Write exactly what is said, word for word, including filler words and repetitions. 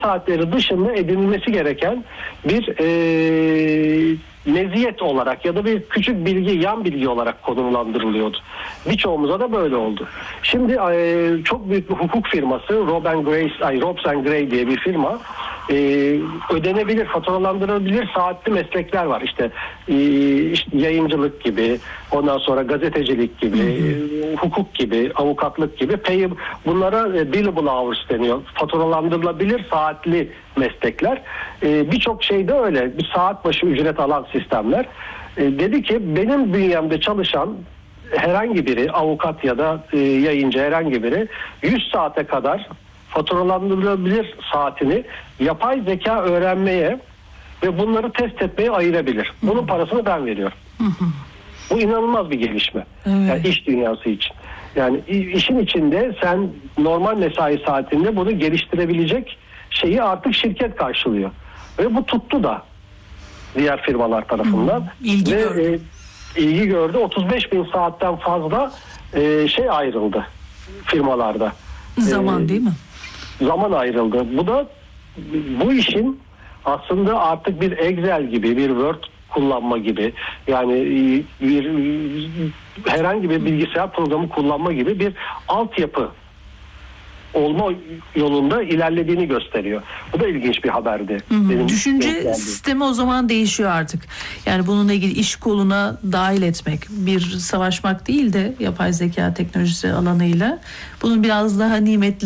saatleri dışında edinilmesi gereken bir e, meziyet olarak ya da bir küçük bilgi, yan bilgi olarak konumlandırılıyordu. Birçoğumuza da böyle oldu. Şimdi e, çok büyük bir hukuk firması Rob and Grace, ay Robs and Gray diye bir firma, e, ödenebilir, faturalandırılabilir saatli meslekler var. İşte, e, işte yayıncılık gibi, ondan sonra gazetecilik gibi, e, hukuk gibi, avukatlık gibi. Pay, bunlara e, billable hours deniyor. Faturalandırılabilir saatli meslekler. E, Birçok şeyde öyle. Bir saat başı ücret alan sistemler. E, dedi ki benim bünyemde çalışan herhangi biri, avukat ya da e, yayıncı herhangi biri yüz saate kadar faturalandırılabilir saatini yapay zeka öğrenmeye ve bunları test etmeye ayırabilir. Bunun parasını ben veriyorum. Bu inanılmaz bir gelişme. Evet. Yani iş dünyası için. Yani işin içinde sen normal mesai saatinde bunu geliştirebilecek şeyi artık şirket karşılıyor. Ve bu tuttu da diğer firmalar tarafından. İlgi ve gördü. E, ilgi gördü. otuz beş bin saatten fazla e, şey ayrıldı firmalarda. Zaman E, değil mi? Zaman ayrıldı. Bu da bu işin aslında artık bir Excel gibi, bir Word kullanma gibi, yani bir herhangi bir bilgisayar programı kullanma gibi bir altyapı olma yolunda ilerlediğini gösteriyor. Bu da ilginç bir haberdi. Hı hı. Benim Düşünce denk geldiğim. sistemi o zaman değişiyor artık. Yani bununla ilgili iş koluna dahil etmek, bir savaşmak değil de yapay zeka teknolojisi alanıyla bunun biraz daha nimetli